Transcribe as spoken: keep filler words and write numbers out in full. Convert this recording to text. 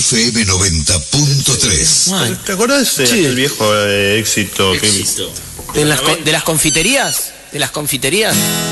F M noventa punto tres. ¿Te acordás del Sí. viejo eh, éxito? Éxito. ¿De las, co- ¿De las confiterías? ¿De las confiterías?